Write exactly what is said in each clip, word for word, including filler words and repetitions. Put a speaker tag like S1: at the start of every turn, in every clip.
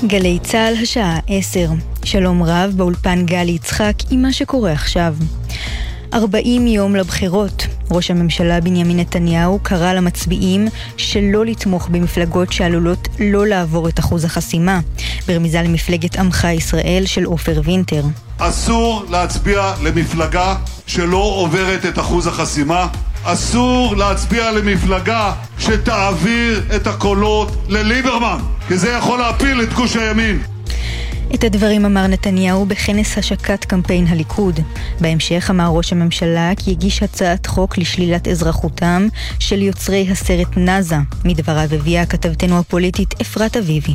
S1: גלי צהל השעה עשר. שלום רב, באולפן גלי יצחק עם מה שקורה עכשיו. ארבעים יום לבחירות. ראש הממשלה בנימין נתניהו קרא למצביעים שלא לתמוך במפלגות שעלולות לא לעבור את אחוז החסימה, ברמיזה למפלגת עמך ישראל של עופר וינטר.
S2: אסור להצביע למפלגה שלא עוברת את אחוז החסימה. אסור להצביע למפלגה שתעביר את הקולות לליברמן, כי זה יכול להפיל את גוש הימין.
S1: את הדברים אמר נתניהו בכנס השקת קמפיין הליכוד. בהמשך אמר ראש הממשלה כי הגיש הצעת חוק לשלילת אזרחותם של יוצרי הסרט נאזה. מדבריו הביאה כתבתנו הפוליטית אפרת אביבי.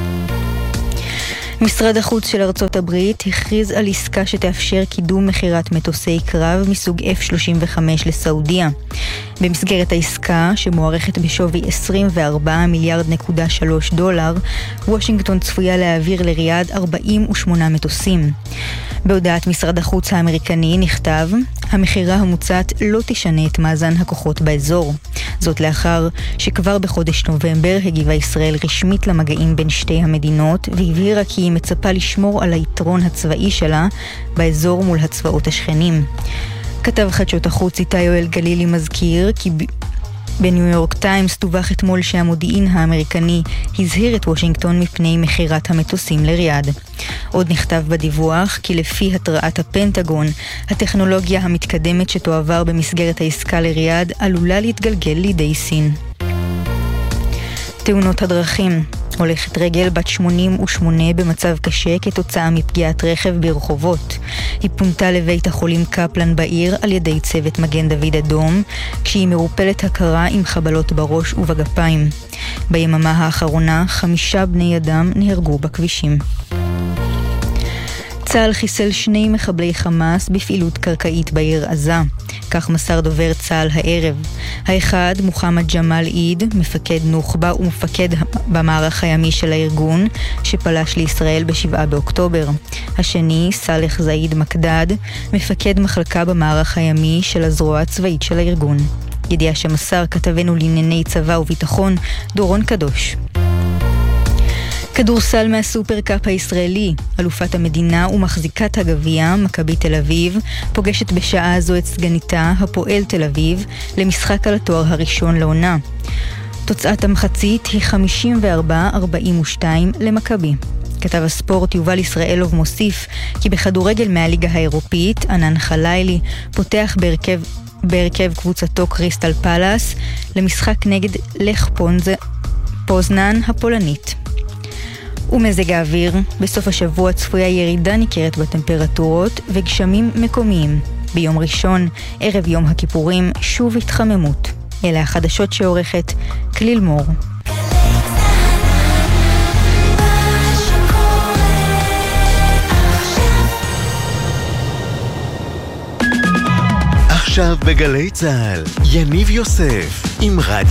S1: משרד החוץ של ארצות הברית הכריז על עסקה שתאפשר קידום מחירת מטוסי קרב מסוג אף שלושים וחמש לסעודיה. במסגרת העסקה, שמוערכת בשווי עשרים וארבעה מיליארד נקודה שלוש דולר, וושינגטון צפויה להעביר לריאד ארבעים ושמונה מטוסים. בהודעת משרד החוץ האמריקני נכתב, המחירה המוצעת לא תשנה את מאזן הכוחות באזור. זאת לאחר שכבר בחודש נובמבר הגיבה ישראל רשמית למגעים בין שתי המדינות, והבהירה כי היא מצפה לשמור על היתרון הצבאי שלה באזור מול הצבאות השכנים. כתב חדשות החוץ איתי יואל גלילי מזכיר כי בניו יורק טיימס דווח אתמול שהמודיעין האמריקני הזהיר את וושינגטון מפני מחירת המטוסים לריאד. עוד נכתב בדיווח כי לפי התראת הפנטגון, הטכנולוגיה המתקדמת שתועבר במסגרת העסקה לריאד עלולה להתגלגל לידי סין. תאונות הדרכים. הולכת רגל בת שמונים ושמונה במצב קשה כתוצאה מפגיעת רכב ברחובות. היא פונתה לבית החולים קפלן בעיר על ידי צוות מגן דוד אדום, כשהיא מרופלת הכרה עם חבלות בראש ובגפיים. ביממה האחרונה חמישה בני אדם נהרגו בכבישים. צה"ל חיסל שני מחבלי חמאס בפעילות קרקעית בעיר עזה. כך מסר דובר צה"ל הערב. האחד, מוחמד ג'מאל עיד, מפקד נוח'בה ומפקד במערך הימי של הארגון, שפלש לישראל בשבעה באוקטובר. השני, סלח זעיד מקדד, מפקד מחלקה במערך הימי של הזרוע הצבאית של הארגון. ידיעה שמסר כתבנו לענייני צבא וביטחון, דורון קדוש. כדורסל מהסופרקאפ הישראלי, אלופת המדינה ומחזיקת הגביע, מכבי תל אביב, פוגשת בשעה זו את סגניתה, הפועל תל אביב, למשחק על התואר הראשון לעונה. תוצאת המחצית היא חמישים וארבע ארבעים ושתיים למכבי. כתב הספורט יובל ישראלוב מוסיף כי בכדורגל מהליגה האירופית, ענן חלילי פותח בהרכב, בהרכב קבוצתו קריסטל פלאס למשחק נגד לך פונז, פוזנן הפולנית. ומזג האוויר, בסוף השבוע צפויה ירידה ניכרת בטמפרטורות וגשמים מקומיים. ביום ראשון, ערב יום הכיפורים, שוב התחממות. אלה החדשות שעורכת כליל מור.
S3: עכשיו בגלי צהל, יניב יוסף עם רדיו